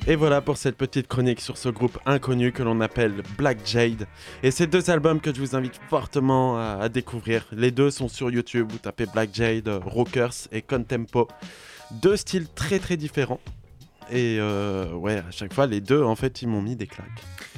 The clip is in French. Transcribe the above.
Et voilà pour cette petite chronique sur ce groupe inconnu que l'on appelle Black Jade. Et ces deux albums que je vous invite fortement à découvrir. Les deux sont sur YouTube, vous tapez Black Jade, Rockers et Contempo. Deux styles très très différents. Et ouais, à chaque fois, les deux, en fait, ils m'ont mis des claques.